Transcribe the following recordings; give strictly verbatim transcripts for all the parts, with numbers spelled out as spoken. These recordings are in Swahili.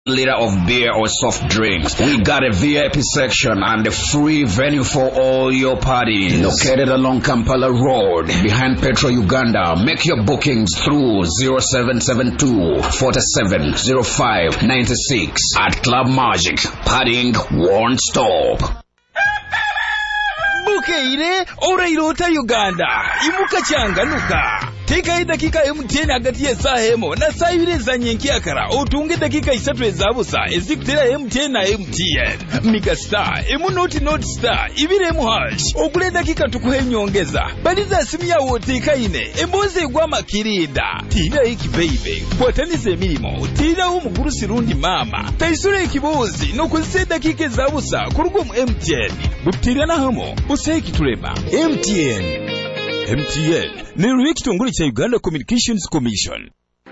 liter of beer or soft drinks. We got a V I P section and a free venue for all your parties. Located along Kampala Road behind Petro Uganda. Make your bookings through zero seven seven two, four seven zero five nine six. At Club Magic, partying won't stop. Bukeire orairota Uganda imuka changanuka teka idakika M T N hagati ya saa hemo na saa ibiri za nyenkiakara otunge dakika isatu ezabusa ezikutera M T N na M T N Mika Star emu noti noti star ibiri emu hash okule dakika tukuhe nyongeza baliza simu ya woteka ine emboze igwa makirida tira iki baby kwatanize milimo tira umuguru sirundi mama taisure ikibozi no kuzise dakika ezabusa kurugo mu M T N butira na hamo useki tulema M T N M T N Nero ekitongole kya Uganda Communications Commission.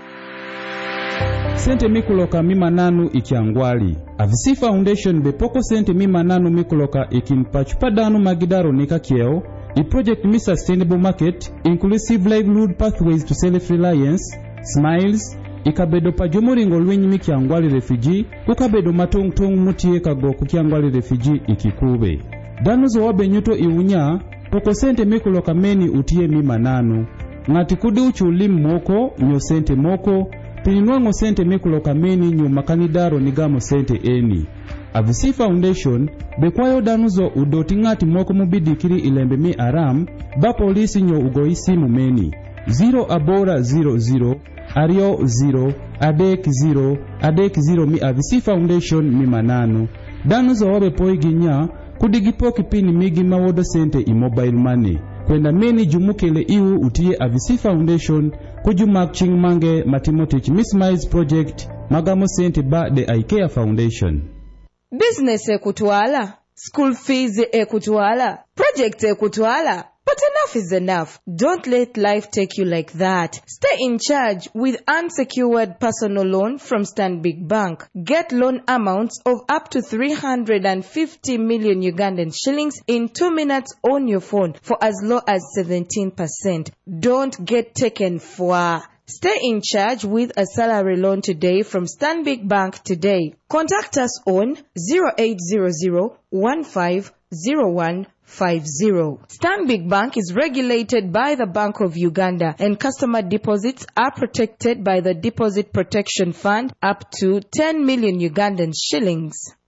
Sente mikuloka mima nanu ikiangwali. A V C Foundation bepoko sente mima nanu mikuloka ikinpachupadanu magidaro nika kieo. I project mi sustainable market, inclusive livelihood pathways to self-reliance, smiles, ikabedo pajumuringo lwenyi mikiangwali refugee, kukabedo matong tong mutie kago kukiangwali refugee ikikube. Danuzo wabe nyuto iunya, poko sente mikuloka meni utie mima nanu. Ngati kudi uchulimu moko, nyo sente moko, pininwango sente mikuloka meni nyo makanidaro nigamo sente eni. A V C Foundation, bekwayo danuzo udoti ngati moko mubidikiri ilembe mi aram, ba polisi nyo ugoisi mumeni. Zero abora zero zero, ario zero, adek zero, adek zero mi A V C Foundation mi manano. Danuzo wabe poiginya, kudigipoki pini migi mawodo sente i mobile money. Kwenda meni jumukele iu utie A V C Foundation, kujumak chingmange matimotich Miss Project, magamo sente ba de IKEA Foundation. Business e kutwala, school fees e kutwala, project e kutwala. But enough is enough. Don't let life take you like that. Stay in charge with unsecured personal loan from Stanbic Bank. Get loan amounts of up to three hundred fifty million Ugandan shillings in two minutes on your phone for as low as seventeen percent. Don't get taken for. Stay in charge with a salary loan today from Stanbic Bank today. Contact us on zero eight zero zero one five zero one five zero. Stanbic Bank is regulated by the Bank of Uganda and customer deposits are protected by the Deposit Protection Fund up to ten million Ugandan shillings.